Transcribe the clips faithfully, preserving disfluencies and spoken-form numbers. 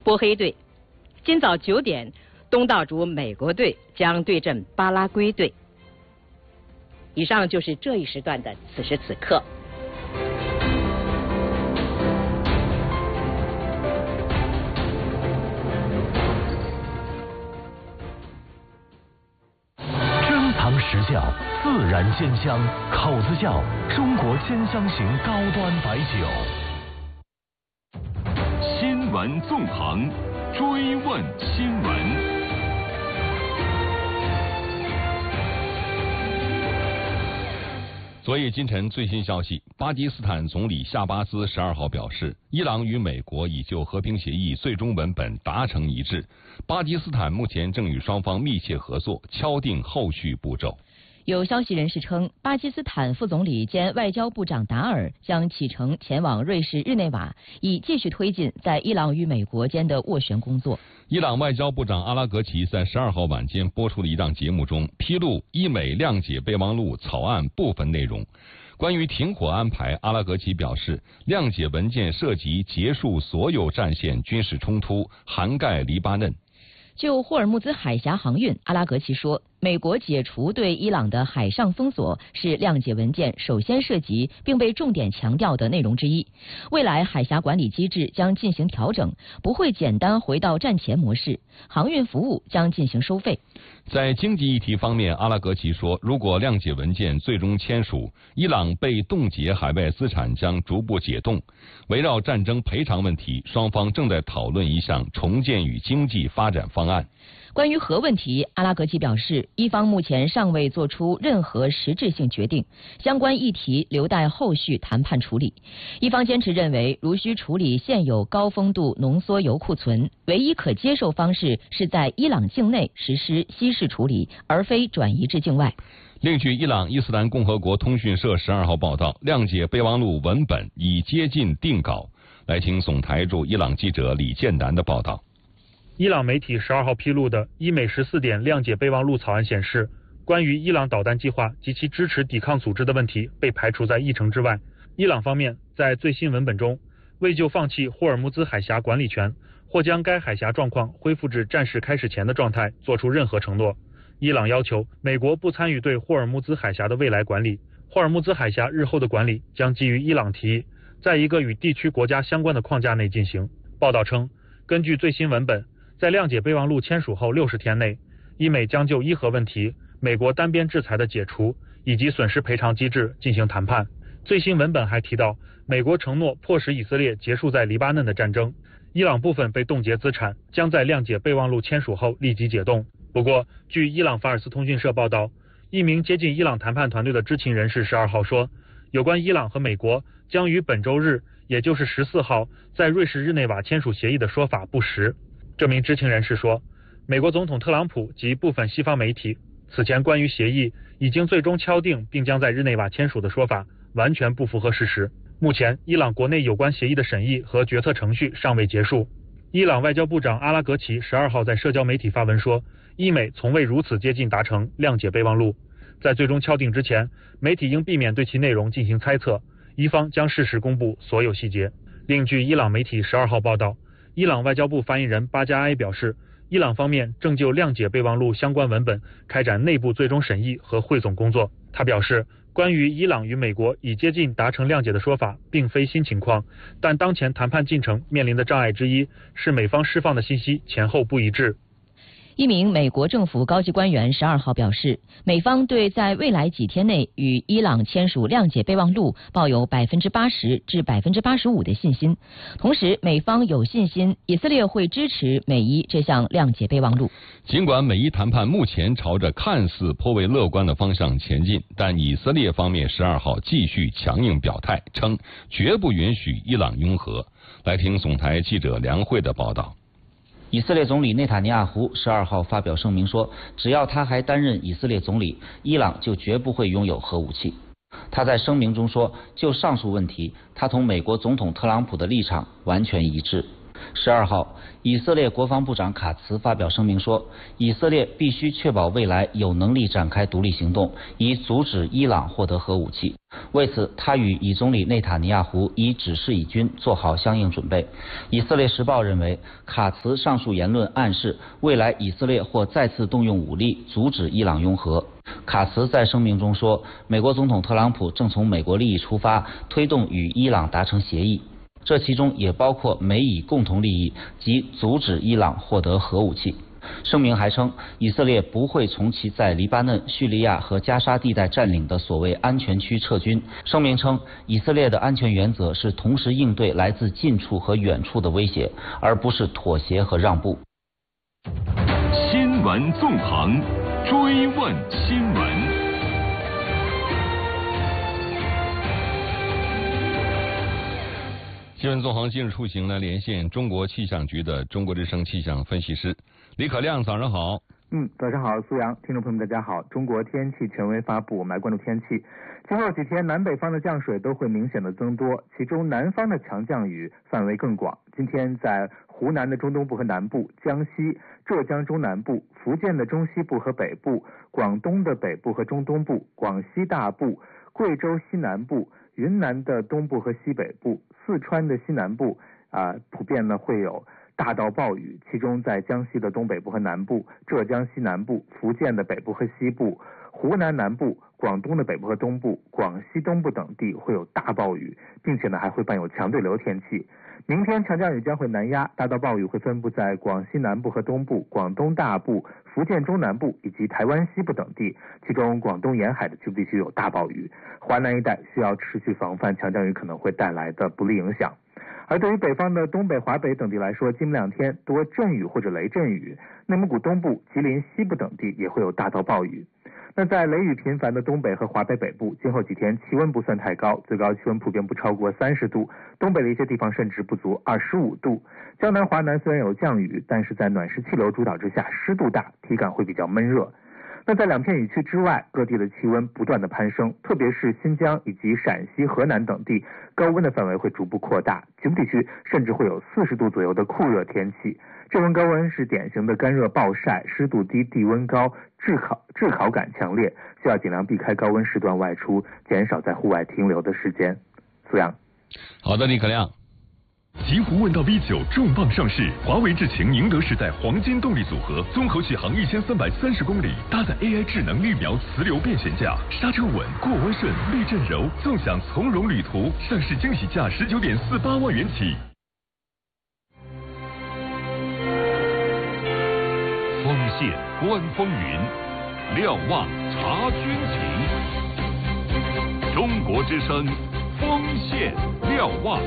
波黑队。今早九点，东道主美国队将对阵巴拉圭队。以上就是这一时段的此时此刻。 珍藏实窖，自然鲜香，口子窖，中国鲜香型高端白酒。 新闻纵横，追问新闻。 昨夜今晨最新消息，巴基斯坦总理夏巴斯十二号表示，伊朗与美国已就和平协议最终文本达成一致，巴基斯坦目前正与双方密切合作，敲定后续步骤。 有消息人士称，巴基斯坦副总理兼外交部长达尔将启程前往瑞士日内瓦，以继续推进在伊朗与美国间的斡旋工作。 伊朗外交部长阿拉格齐在十二号晚间播出的一档节目中，披露伊美谅解备忘录草案部分内容。关于停火安排，阿拉格齐表示，谅解文件涉及结束所有战线军事冲突，涵盖黎巴嫩。 就霍尔木兹海峡航运，阿拉格齐说，美国解除对伊朗的海上封锁是谅解文件首先涉及并被重点强调的内容之一。未来海峡管理机制将进行调整，不会简单回到战前模式，航运服务将进行收费。 在经济议题方面，阿拉格齐说，如果谅解文件最终签署，伊朗被冻结海外资产将逐步解冻。围绕战争赔偿问题，双方正在讨论一项重建与经济发展方案。 关于核问题，阿拉格齐表示，伊方目前尚未做出任何实质性决定，相关议题留待后续谈判处理。伊方坚持认为，如需处理现有高丰度浓缩铀库存，唯一可接受方式是在伊朗境内实施稀释处理，而非转移至境外。 另据伊朗伊斯兰共和国通讯社十二号报道，谅解备忘录文本已接近定稿。来听总台驻伊朗记者李建南的报道。 伊朗媒体十二号披露的伊美十四点谅解备忘录草案显示，关于伊朗导弹计划及其支持抵抗组织的问题被排除在议程之外。伊朗方面在最新文本中，未就放弃霍尔木兹海峡管理权或将该海峡状况恢复至战事开始前的状态做出任何承诺。伊朗要求美国不参与对霍尔木兹海峡的未来管理，霍尔木兹海峡日后的管理将基于伊朗提议，在一个与地区国家相关的框架内进行。报道称，根据最新文本，在谅解备忘录签署后六十天内，伊美将就伊核问题、美国单边制裁的解除以及损失赔偿机制进行谈判。最新文本还提到，美国承诺迫使以色列结束在黎巴嫩的战争，伊朗部分被冻结资产将在谅解备忘录签署后立即解冻。不过，据伊朗法尔斯通讯社报道，一名接近伊朗谈判团队的知情人士十二号说，有关伊朗和美国将于本周日，也就是十四号，在瑞士日内瓦签署协议的说法不实。这名知情人士说，美国总统特朗普及部分西方媒体此前关于协议已经最终敲定并将在日内瓦签署的说法完全不符合事实。目前，伊朗国内有关协议的审议和决策程序尚未结束。伊朗外交部长阿拉格齐十二号在社交媒体发文说，伊美从未如此接近达成谅解备忘录，在最终敲定之前，媒体应避免对其内容进行猜测，伊方将适时公布所有细节。另据伊朗媒体十二号报道，伊朗外交部发言人巴加埃表示，伊朗方面正就谅解备忘录相关文本开展内部最终审议和汇总工作。他表示，关于伊朗与美国已接近达成谅解的说法并非新情况，但当前谈判进程面临的障碍之一是美方释放的信息前后不一致。 一名美国政府高级官员十二号表示，美方对在未来几天内与伊朗签署谅解备忘录抱有百分之八十至百分之八十五的信心。同时，美方有信心以色列会支持美伊这项谅解备忘录。 尽管美伊谈判目前朝着看似颇为乐观的方向前进，但以色列方面十二号继续强硬表态，称绝不允许伊朗拥核。来听总台记者梁慧的报道。 以色列总理内塔尼亚胡十二号发表声明说，只要他还担任以色列总理，伊朗就绝不会拥有核武器。他在声明中说，就上述问题，他同美国总统特朗普的立场完全一致。 十二号，以色列国防部长卡茨发表声明说，以色列必须确保未来有能力展开独立行动，以阻止伊朗获得核武器。为此，他与以总理内塔尼亚胡已指示以军做好相应准备。以色列时报认为，卡茨上述言论暗示未来以色列或再次动用武力阻止伊朗拥核。卡茨在声明中说，美国总统特朗普正从美国利益出发，推动与伊朗达成协议。这其中也包括美以共同利益及阻止伊朗获得核武器。声明还称，以色列不会从其在黎巴嫩、叙利亚和加沙地带占领的所谓安全区撤军。声明称，以色列的安全原则是同时应对来自近处和远处的威胁，而不是妥协和让步。 新闻纵横，追问新闻。 新闻纵横今日出行呢，连线中国气象局的中国之声气象分析师李可亮，早上好。 嗯，早上好，苏阳，听众朋友们大家好。中国天气权威发布，我们来关注天气。今后几天南北方的降水都会明显的增多，其中南方的强降雨范围更广。今天在湖南的中东部和南部、江西、浙江中南部、福建的中西部和北部、广东的北部和中东部、广西大部、贵州西南部、云南的东部和西北部、四川的西南部啊、呃，普遍呢会有大到暴雨，其中在江西的东北部和南部、浙江西南部、福建的北部和西部、湖南南部、广东的北部和东部、广西东部等地会有大暴雨，并且呢还会伴有强对流天气。明天强降雨将会南压，大到暴雨会分布在广西南部和东部、广东大部、福建中南部以及台湾西部等地，其中广东沿海的局部地区有大暴雨，华南一带需要持续防范强降雨可能会带来的不利影响。而对于北方的东北、华北等地来说，今明两天多阵雨或者雷阵雨，内蒙古东部、吉林西部等地也会有大到暴雨。那在雷雨频繁的东北和华北北部，今后几天气温不算太高，最高气温普遍不超过三十度，东北的一些地方甚至不足二十五度。江南、华南虽然有降雨，但是在暖湿气流主导之下，湿度大，体感会比较闷热。那在两片雨区之外，各地的气温不断的攀升，特别是新疆以及陕西、河南等地，高温的范围会逐步扩大，局部地区甚至会有四十度左右的酷热天气。这轮高温是典型的干热暴晒，湿度低、地温高，炙烤炙烤感强烈，需要尽量避开高温时段外出，减少在户外停留的时间。苏阳， 好的，李可亮。 极狐问道 V 九 重磅上市，华为智擎宁德时代黄金动力组合，综合续航一千三百三十公里，搭载 A I 智能滤瞄磁流变悬架，刹车稳，过弯顺，避震柔，纵享从容旅途。上市惊喜价十九点四八万元起。锋线观风云，瞭望察军情。中国之声，锋线瞭望。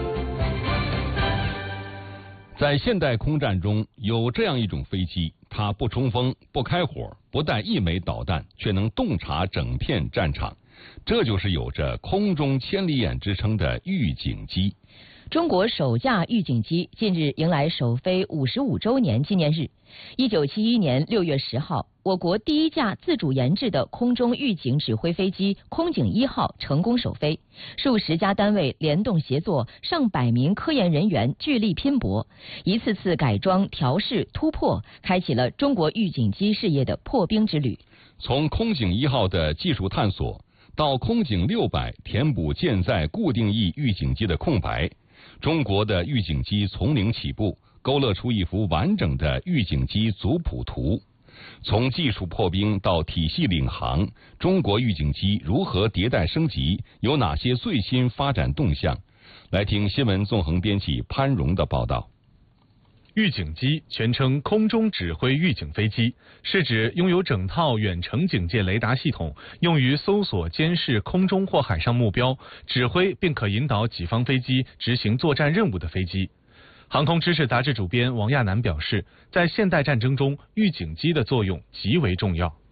在现代空战中，有这样一种飞机，它不冲锋、不开火、不带一枚导弹，却能洞察整片战场。这就是有着空中千里眼之称的预警机。 中国首架预警机近日迎来首飞五十五周年纪念日。一九七一年六月十号，我国第一架自主研制的空中预警指挥飞机空警一号成功首飞，数十家单位联动协作，上百名科研人员聚力拼搏，一次次改装、调试、突破，开启了中国预警机事业的破冰之旅。 从空警一号的技术探索到空警六百填补舰载固定翼预警机的空白，中国的预警机从零起步，勾勒出一幅完整的预警机族谱图。从技术破冰到体系领航，中国预警机如何迭代升级？有哪些最新发展动向？来听新闻纵横编辑潘荣的报道。 预警机全称空中指挥预警飞机，是指拥有整套远程警戒雷达系统，用于搜索、监视空中或海上目标，指挥并可引导己方飞机执行作战任务的飞机。航空知识杂志主编王亚楠表示，在现代战争中，预警机的作用极为重要。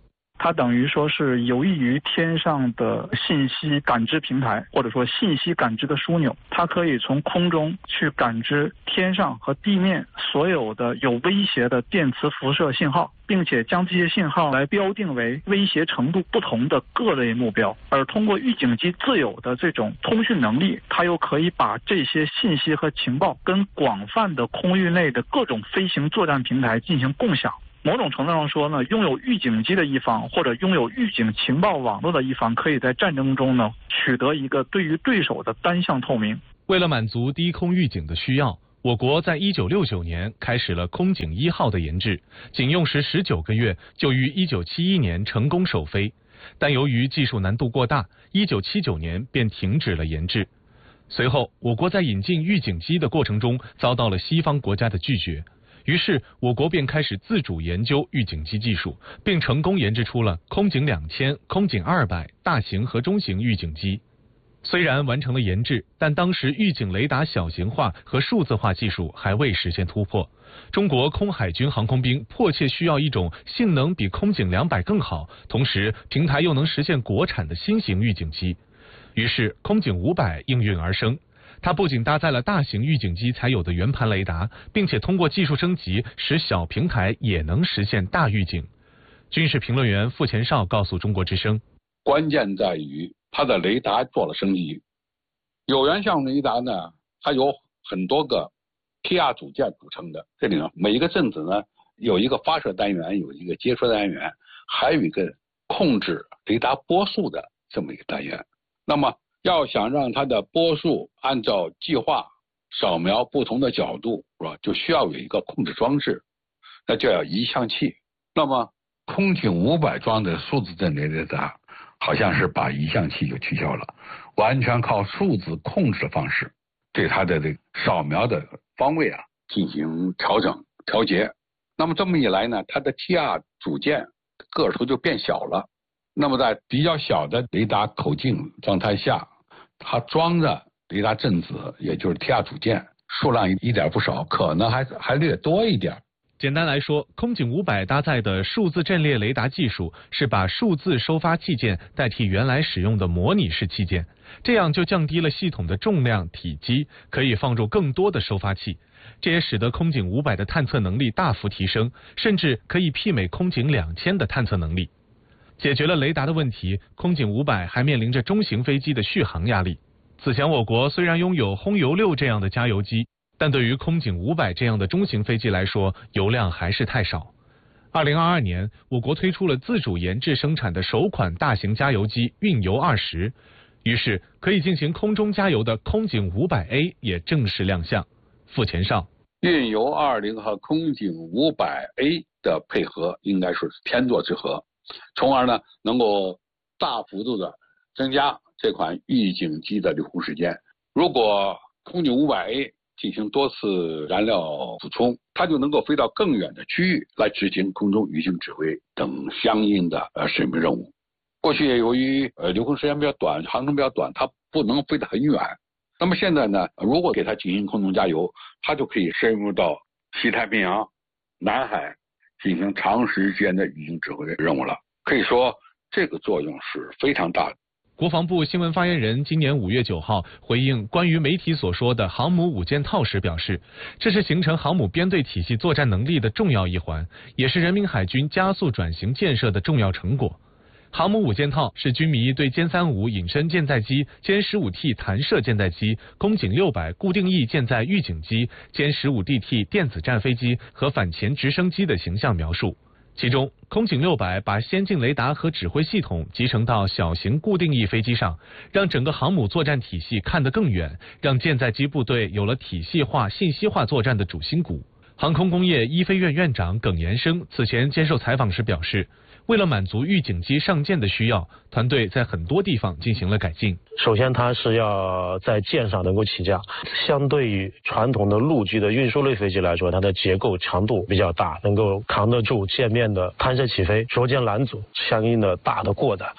它等于说是有益于天上的信息感知平台，或者说信息感知的枢纽，它可以从空中去感知天上和地面所有的有威胁的电磁辐射信号，并且将这些信号来标定为威胁程度不同的各类目标。而通过预警机自有的这种通讯能力，它又可以把这些信息和情报跟广泛的空域内的各种飞行作战平台进行共享。某种程度上说呢，拥有预警机的一方或者拥有预警情报网络的一方，可以在战争中呢取得一个对于对手的单向透明。 为了满足低空预警的需要，我国在一九六九年开始了空警一号的研制，仅用时十九个月就于一九七一年成功首飞，但由于技术难度过大，一九七九年便停止了研制。随后，我国在引进预警机的过程中遭到了西方国家的拒绝。于是，我国便开始自主研究预警机技术，并成功研制出了空警两千、空警二百大型和中型预警机。虽然完成了研制，但当时预警雷达小型化和数字化技术还未实现突破。中国空海军航空兵迫切需要一种性能比空警两百更好，同时平台又能实现国产的新型预警机。于是，空警五百应运而生。它不仅搭载了大型预警机才有的圆盘雷达，并且通过技术升级，使小平台也能实现大预警。军事评论员傅前绍告诉中国之声， 关键在于它的雷达做了升级。有源相雷达呢，它有很多个 T R 组件组成的，这里呢每一个阵子呢有一个发射单元，有一个接收单元，还有一个控制雷达波速的这么一个单元。那么要想让它的波速按照计划扫描不同的角度，是吧？就需要有一个控制装置，那就要移向器。那么空警五百装的数字阵列雷达，好像是把移向器就取消了，完全靠数字控制的方式，对它的这个扫描的方位啊进行调整调节。那么这么一来呢，它的 T R 组件个头就变小了。那么在比较小的雷达口径状态下，它装的雷达阵子，也就是 T R 组件数量一点不少，可能还还略多一点。 简单来说，空警五百搭载的数字阵列雷达技术是把数字收发器件代替原来使用的模拟式器件，这样就降低了系统的重量体积，可以放入更多的收发器。这也使得空警五百的探测能力大幅提升，甚至可以媲美空警两千的探测能力。解决了雷达的问题，空警五百还面临着中型飞机的续航压力。此前我国虽然拥有轰油六这样的加油机，但对于空警五百这样的中型飞机来说，油量还是太少。二零二二年，我国推出了自主研制生产的首款大型加油机运油二十，于是可以进行空中加油的空警五百 A 也正式亮相。傅前绍， 运油二零和空警五百 A 的配合应该说是天作之合，从而呢能够大幅度的增加这款预警机的留空时间。如果空警五百 A 进行多次燃料补充，它就能够飞到更远的区域来执行空中预警指挥等相应的呃使命任务。过去由于呃留空时间比较短，航程比较短，它不能飞得很远。那么现在呢，如果给它进行空中加油，它就可以深入到西太平洋、南海进行长时间的预警指挥任务了。可以说这个作用是非常大的。 国防部新闻发言人今年五月九号回应关于媒体所说的航母五件套时表示，这是形成航母编队体系作战能力的重要一环，也是人民海军加速转型建设的重要成果。航母五件套是军迷对歼三五隐身舰载机、歼十五 T 弹射舰载机、空警六百固定翼舰载预警机、歼十五 D T 电子战飞机和反潜直升机的形象描述。其中，空警六百把先进雷达和指挥系统集成到小型固定翼飞机上，让整个航母作战体系看得更远，让舰载机部队有了体系化、信息化作战的主心骨。航空工业医飞院院长耿延生此前接受采访时表示，为了满足预警机上舰的需要，团队在很多地方进行了改进。 首先，它是要在舰上能够起降，相对于传统的陆基的运输类飞机来说，它的结构强度比较大，能够扛得住舰面的攀射起飞、着舰拦阻相应的大的过载。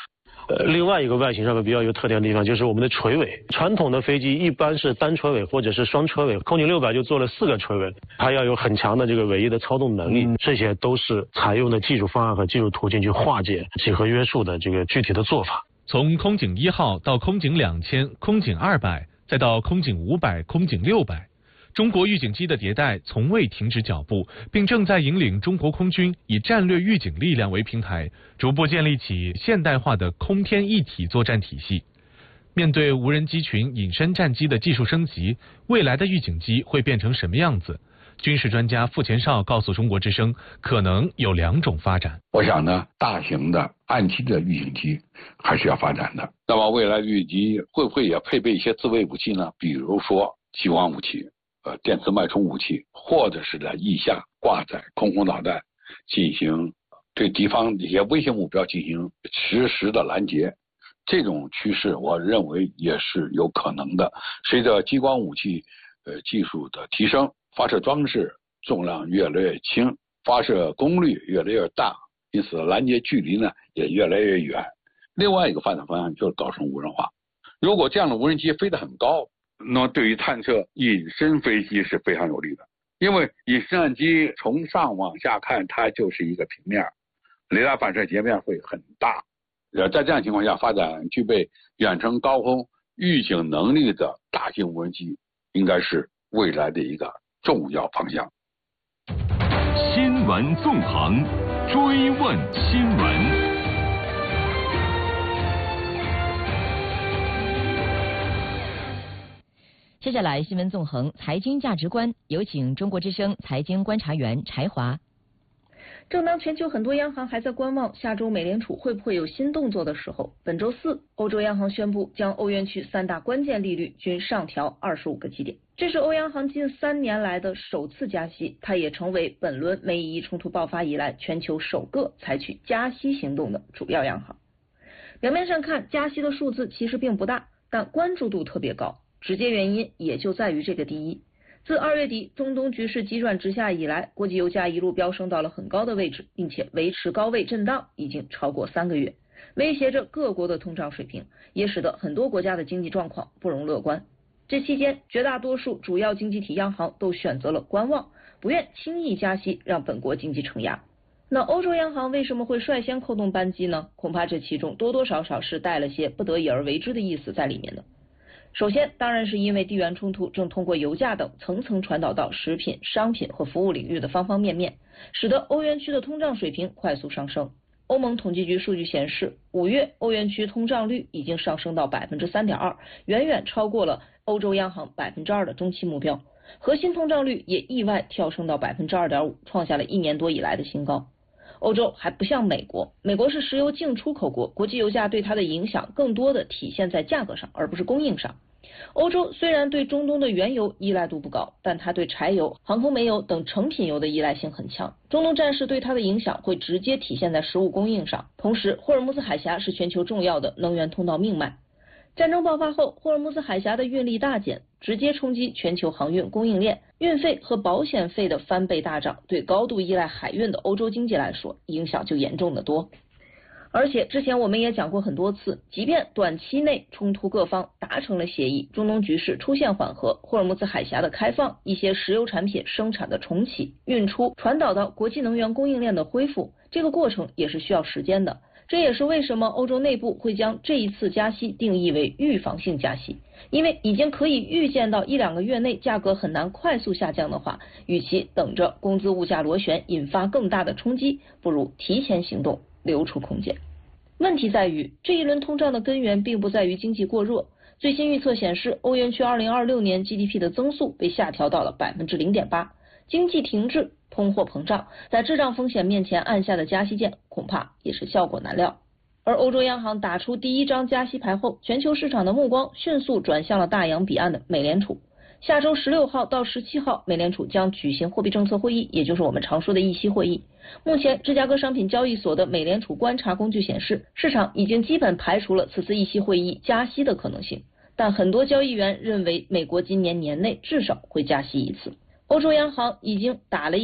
呃，另外一个外形上面比较有特点的地方就是我们的垂尾。传统的飞机一般是单垂尾或者是双垂尾，空警六百就做了四个垂尾，它要有很强的这个尾翼的操纵能力，嗯、这些都是采用的技术方案和技术途径去化解几何约束的这个具体的做法。 从空警一号到空警两千、空警二百，再到空警五百、空警六百，中国预警机的迭代从未停止脚步，并正在引领中国空军以战略预警力量为平台，逐步建立起现代化的空天一体作战体系。面对无人机群隐身战机的技术升级，未来的预警机会变成什么样子？军事专家傅前绍告诉中国之声，可能有两种发展。 我想呢，大型的岸基的预警机还是要发展的。那么未来预警机会不会也配备一些自卫武器呢？比如说激光武器、呃电磁脉冲武器，或者是在翼下挂载空空导弹，进行对敌方一些威胁目标进行实时的拦截。这种趋势，我认为也是有可能的。随着激光武器呃技术的提升，发射装置重量越来越轻，发射功率越来越大，因此拦截距离呢也越来越远。另外一个发展方向就是搞成无人化。如果这样的无人机飞得很高，那么对于探测隐身飞机是非常有利的，因为隐身战机从上往下看，它就是一个平面，雷达反射截面会很大。呃，在这样情况下，发展具备远程高空预警能力的大型无人机，应该是未来的一个重要方向。 新闻纵横，追问新闻。 接下来，新闻纵横，财经价值观，有请中国之声财经观察员柴华。 正当全球很多央行还在观望下周美联储会不会有新动作的时候，本周四，欧洲央行宣布将欧元区三大关键利率均上调二十五个基点，这是欧央行近三年来的首次加息，它也成为本轮美以冲突爆发以来全球首个采取加息行动的主要央行。表面上看，加息的数字其实并不大，但关注度特别高，直接原因也就在于这个第一。自二月底中东局势急转直下以来，国际油价一路飙升到了很高的位置，并且维持高位震荡已经超过三个月，威胁着各国的通胀水平，也使得很多国家的经济状况不容乐观。这期间，绝大多数主要经济体央行都选择了观望，不愿轻易加息，让本国经济承压。那欧洲央行为什么会率先扣动扳机呢？恐怕这其中多多少少是带了些不得已而为之的意思在里面的。首先，当然是因为地缘冲突正通过油价等层层传导到食品、商品和服务领域的方方面面，使得欧元区的通胀水平快速上升。欧盟统计局数据显示，五月欧元区通胀率已经上升到 百分之三点二， 远远超过了欧洲央行 百分之二 的中期目标。核心通胀率也意外跳升到 百分之二点五， 创下了一年多以来的新高。欧洲还不像美国，美国是石油净出口国，国际油价对它的影响更多的体现在价格上，而不是供应上。欧洲虽然对中东的原油依赖度不高，但它对柴油、航空煤油等成品油的依赖性很强。中东战事对它的影响会直接体现在食物供应上。同时，霍尔木兹海峡是全球重要的能源通道命脉。战争爆发后，霍尔木兹海峡的运力大减，直接冲击全球航运供应链，运费和保险费的翻倍大涨，对高度依赖海运的欧洲经济来说，影响就严重得多。而且之前我们也讲过很多次，即便短期内冲突各方达成了协议，中东局势出现缓和，霍尔木兹海峡的开放，一些石油产品生产的重启、运出、传导到国际能源供应链的恢复，这个过程也是需要时间的。这也是为什么欧洲内部会将这一次加息定义为预防性加息，因为已经可以预见到一两个月内价格很难快速下降的话，与其等着工资物价螺旋引发更大的冲击，不如提前行动，留出空间。问题在于，这一轮通胀的根源并不在于经济过热。最新预测显示，欧元区二零二六年 G D P 的增速被下调到了 百分之零点八， 经济停滞，通货膨胀，在滞胀风险面前按下的加息键恐怕也是效果难料。而欧洲央行打出第一张加息牌后，全球市场的目光迅速转向了大洋彼岸的美联储。下周十六号到十七号，美联储将举行货币政策会议，也就是我们常说的议息会议。目前，芝加哥商品交易所的美联储观察工具显示，市场已经基本排除了此次议息会议加息的可能性，但很多交易员认为美国今年年内至少会加息一次。欧洲央行已经打了一枪，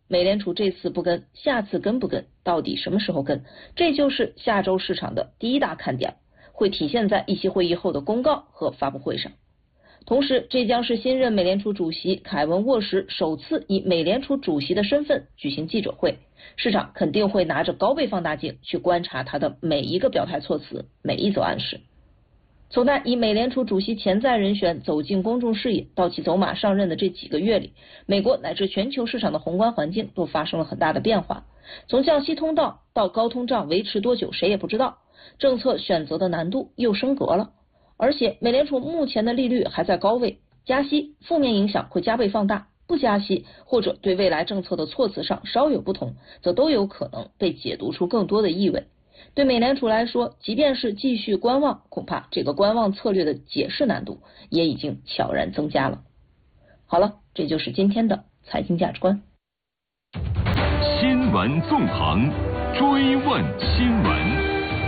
美联储这次不跟，下次跟不跟，到底什么时候跟？这就是下周市场的第一大看点，会体现在议息会议后的公告和发布会上。同时，这将是新任美联储主席凯文沃什首次以美联储主席的身份举行记者会，市场肯定会拿着高倍放大镜去观察他的每一个表态措辞，每一则暗示。从他以美联储主席潜在人选走进公众视野到其走马上任的这几个月里，美国乃至全球市场的宏观环境都发生了很大的变化。从降息通道到高通胀维持多久谁也不知道，政策选择的难度又升格了。而且美联储目前的利率还在高位，加息负面影响会加倍放大，不加息或者对未来政策的措辞上稍有不同，则都有可能被解读出更多的意味。对美联储来说，即便是继续观望，恐怕这个观望策略的解释难度也已经悄然增加了。好了，这就是今天的财经价值观。 新闻纵横，追问新闻。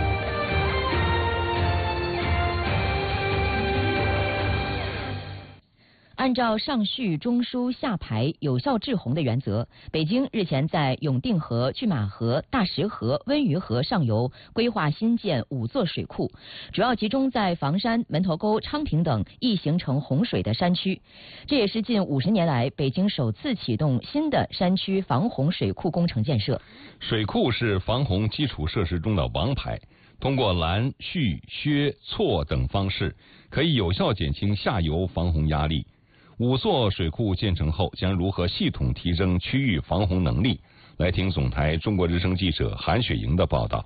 按照上叙中枢下排有效制洪的原则，北京日前在永定河、拒马河、大石河、温榆河上游规划新建五座水库，主要集中在房山、门头沟、昌平等易形成洪水的山区。这也是近五十年来北京首次启动新的山区防洪水库工程建设。 水库是防洪基础设施中的王牌，通过拦、蓄、削、错等方式，可以有效减轻下游防洪压力。五座水库建成后，将如何系统提升区域防洪能力？来听总台中国之声记者韩雪莹的报道。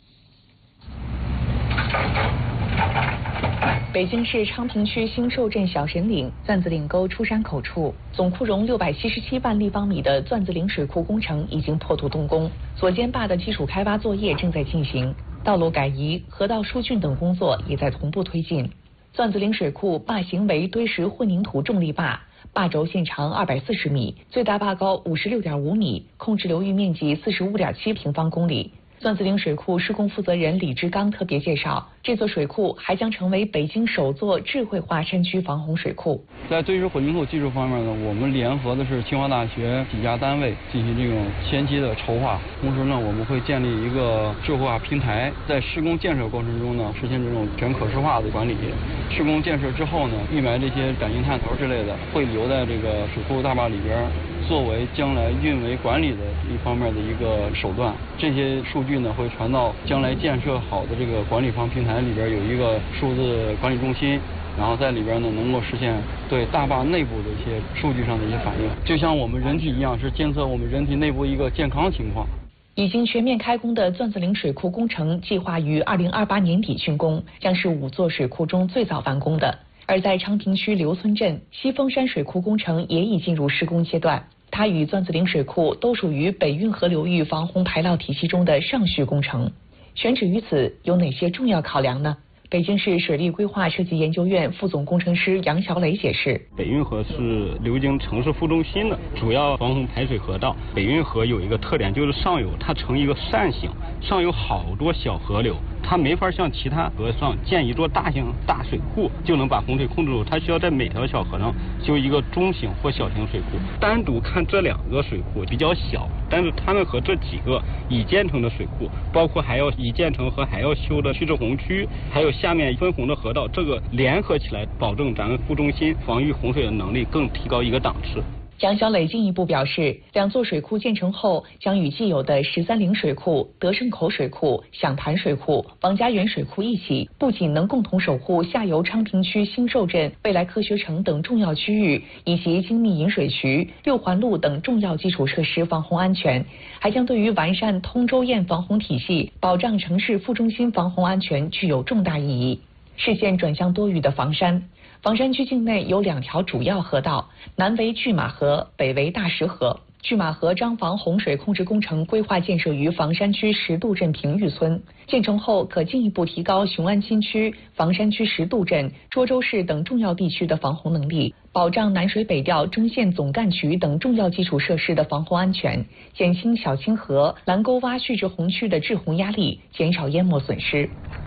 北京市昌平区兴寿镇小神岭钻子岭沟出山口处，总库容六百七十七万立方米的钻子岭水库工程已经破土动工，左肩坝的基础开挖作业正在进行，道路改移、河道疏浚等工作也在同步推进。钻子岭水库坝型为堆石混凝土重力坝，坝轴线长二百四十米，最大坝高五十六点五米，控制流域面积四十五点七平方公里。钻子岭水库施工负责人李志刚特别介绍，这座水库还将成为北京首座智慧化山区防洪水库。 在堆石混凝土技术方面呢，我们联合的是清华大学几家单位进行这种前期的筹划，同时呢，我们会建立一个智慧化平台，在施工建设过程中呢，实现这种全可视化的管理。施工建设之后呢，预埋这些感应探头之类的，会留在这个水库大坝里边，作为将来运维管理的一方面的一个手段。这些数据呢，会传到将来建设好的这个管理方平台里边，有一个数字管理中心，然后在里边呢，能够实现对大坝内部的一些数据上的一些反应，就像我们人体一样，是监测我们人体内部一个健康情况。 已经全面开工的钻子岭水库工程计划于二零二八年底竣工，将是五座水库中最早完工的。而在昌平区刘村镇，西峰山水库工程也已进入施工阶段，它与钻子岭水库都属于北运河流域防洪排涝体系中的上叙工程。选址于此有哪些重要考量呢？北京市水利规划设计研究院副总工程师杨小磊解释， 北运河是流经城市副中心的主要防洪排水河道。北运河有一个特点，就是上游它呈一个扇形，上有好多小河流，它没法像其他河上建一座大型大水库就能把洪水控制住，它需要在每条小河上修一个中型或小型水库。单独看这两个水库比较小，但是它们和这几个已建成的水库，包括还要已建成和还要修的蓄滞洪区，还有下面分洪的河道，这个联合起来，保证咱们副中心防御洪水的能力更提高一个档次。 杨小磊进一步表示，两座水库建成后，将与既有的十三陵水库、德胜口水库、响潭水库、王家园水库一起，不仅能共同守护下游昌平区兴寿镇、未来科学城等重要区域，以及精密引水渠、六环路等重要基础设施防洪安全，还将对于完善通州堰防洪体系、保障城市副中心防洪安全具有重大意义。视线转向多雨的房山。房山区境内有两条主要河道，南为拒马河，北为大石河。拒马河张防洪水控制工程规划建设于房山区石渡镇平峪村，建成后可进一步提高雄安新区、房山区石渡镇、涿州市等重要地区的防洪能力，保障南水北调中线总干渠等重要基础设施的防洪安全，减轻小清河、蓝沟洼蓄滞洪区的滞洪压力，减少淹没损失。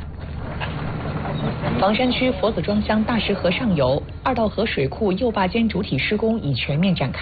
房山区佛子庄乡大石河上游二道河水库右坝间主体施工已全面展开，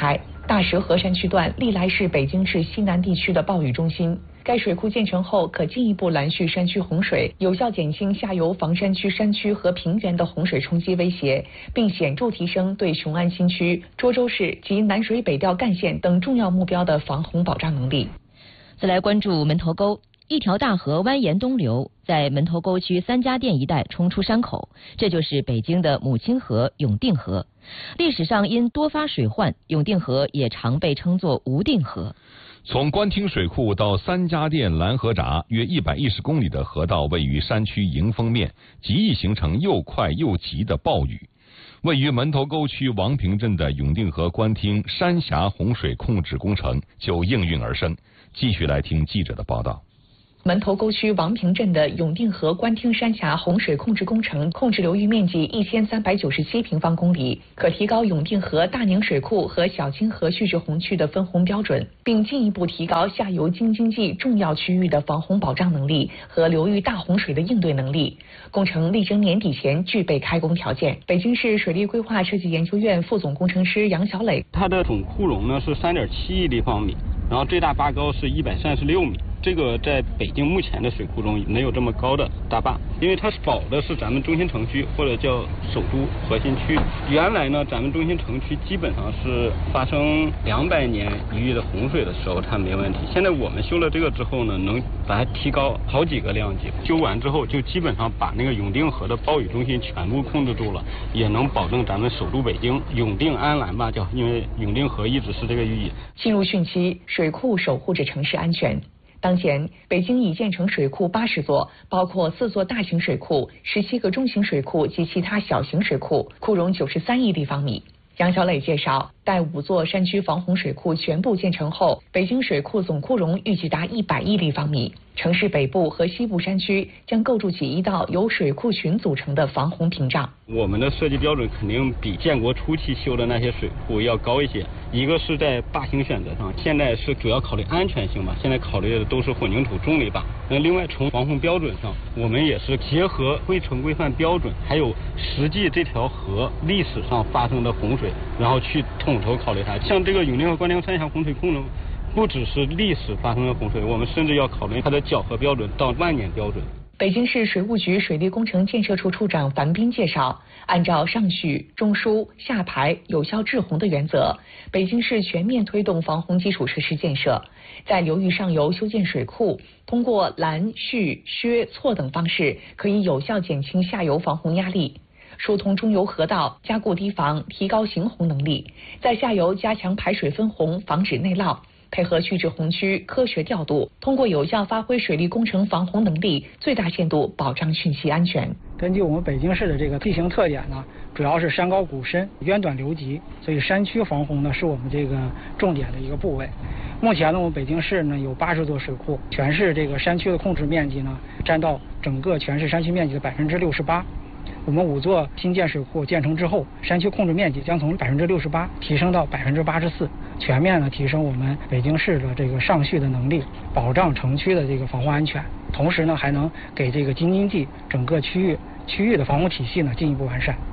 大石河山区段历来是北京市西南地区的暴雨中心。该水库建成后，可进一步拦蓄山区洪水，有效减轻下游房山区山区和平原的洪水冲击威胁，并显著提升对雄安新区、涿州市及南水北调干线等重要目标的防洪保障能力。 再来关注门头沟，一条大河蜿蜒东流，在门头沟区三家店一带冲出山口，这就是北京的母亲河永定河。历史上因多发水患，永定河也常被称作无定河。 从官厅水库到三家店拦河闸，约一百一十公里的河道位于山区迎风面，极易形成又快又急的暴雨。位于门头沟区王平镇的永定河官厅山峡洪水控制工程就应运而生。继续来听记者的报道。 门头沟区王平镇的永定河官厅山峡洪水控制工程控制流域面积一千三百九十七平方公里，可提高永定河大宁水库和小清河蓄滞洪区的分洪标准，并进一步提高下游京津冀重要区域的防洪保障能力和流域大洪水的应对能力。工程力争年底前具备开工条件。北京市水利规划设计研究院副总工程师杨小磊， 它的总库容呢是三点七亿立方米，然后最大坝高是一百三十六米。这个在北京目前的水库中没有这么高的大坝，因为它保的是咱们中心城区或者叫首都核心区。原来呢，咱们中心城区基本上是发生两百年一遇的洪水的时候它没问题。现在我们修了这个之后呢，能把它提高好几个量级。修完之后就基本上把那个永定河的暴雨中心全部控制住了，也能保证咱们首都北京永定安澜吧，叫因为永定河一直是这个寓意。 进入汛期，水库守护着城市安全。当前，北京已建成水库八十座，包括四座大型水库、十七个中型水库及其他小型水库，库容九十三亿立方米。杨小磊介绍，待五座山区防洪水库全部建成后，北京水库总库容预计达一百亿立方米。城市北部和西部山区将构筑起一道由水库群组成的防洪屏障。 我们的设计标准肯定比建国初期修的那些水库要高一些。一个是在坝型选择上，现在是主要考虑安全性吧，现在考虑的都是混凝土重力坝。那另外从防洪标准上，我们也是结合规程规范标准，还有实际这条河历史上发生的洪水，然后去统筹考虑它。像这个永定河官厅三峡洪水控制，不只是历史发生的洪水，我们甚至要考虑它的搅和标准到万年标准。 北京市水务局水利工程建设处处长樊斌介绍，按照上蓄、中疏、下排、有效治洪的原则，北京市全面推动防洪基础设施建设，在流域上游修建水库，通过拦、蓄、削、错等方式，可以有效减轻下游防洪压力。疏通中游河道，加固堤防，提高行洪能力；在下游加强排水分洪，防止内涝。配合蓄滞洪区科学调度，通过有效发挥水利工程防洪能力，最大限度保障汛期安全。 根据我们北京市的这个地形特点呢，主要是山高谷深、渊短流急，所以山区防洪呢是我们这个重点的一个部位。目前呢，我们北京市呢有八十座水库，全市这个山区的控制面积呢占到整个全市山区面积的百分之六十八。我们五座新建水库建成之后，山区控制面积将从百分之六十八提升到百分之八十四，全面的提升我们北京市的这个上蓄的能力，保障城区的这个防洪安全。同时呢，还能给这个京津冀整个区域区域的防洪体系呢进一步完善。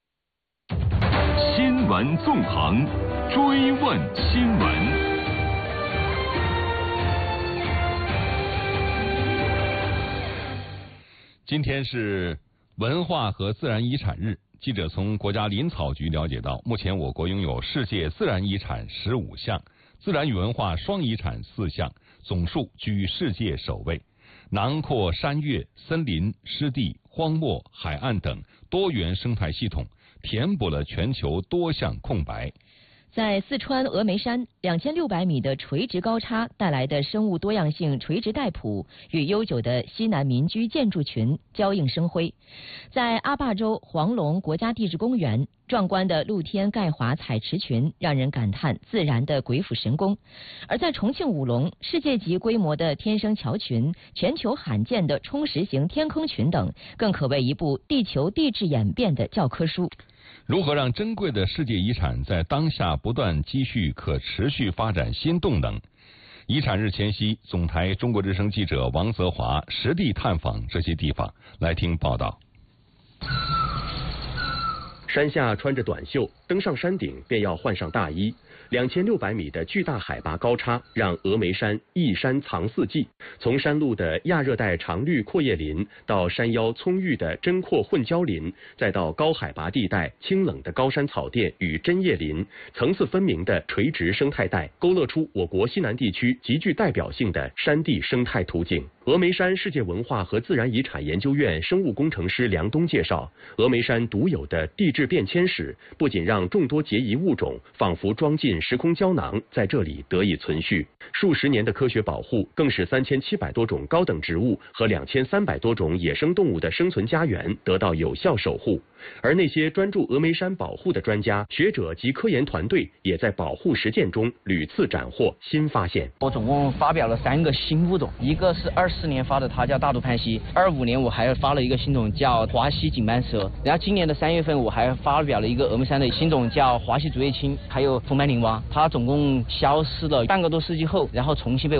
新闻纵横，追问新闻。 今天是文化和自然遗产日，记者从国家林草局了解到，目前我国拥有世界自然遗产十五项，自然与文化双遗产四项，总数居世界首位，囊括山岳、森林、湿地、荒漠、海岸等多元生态系统，填补了全球多项空白。 在四川峨眉山，两千六百米的垂直高差带来的生物多样性垂直带谱与悠久的西南民居建筑群交映生辉。在阿坝州黄龙国家地质公园，壮观的露天盖华彩池群让人感叹自然的鬼斧神工。而在重庆武隆，世界级规模的天生桥群、全球罕见的冲石型天坑群等，更可谓一部地球地质演变的教科书。 如何让珍贵的世界遗产在当下不断积蓄可持续发展新动能？遗产日前夕，总台中国之声记者王泽华实地探访这些地方，来听报道。 山下穿着短袖，登上山顶便要换上大衣。两千六百米的巨大海拔高差，让峨眉山一山藏四季。从山路的亚热带常绿阔叶林，到山腰葱郁的针阔混交林，再到高海拔地带清冷的高山草甸与针叶林，层次分明的垂直生态带，勾勒出我国西南地区极具代表性的山地生态图景。峨眉山世界文化和自然遗产研究院生物工程师梁东介绍，峨眉山独有的地质变迁史，不仅让众多孑遗物种仿佛装进时空胶囊，在这里得以存续。数十年的科学保护，更使三千七百多种高等植物和两千三百多种野生动物的生存家园得到有效守护。而那些专注峨眉山保护的专家、学者及科研团队，也在保护实践中屡次斩获新发现。 我总共发表了三个新物种，一个是二四年发的，它叫大肚攀蜥；二五年我还发了一个新种叫华西锦斑蛇，然后今年的三月份我还发表了一个峨眉山的新种叫华西竹叶青，还有红斑灵蛙。它总共消失了半个多世纪后，然后重新被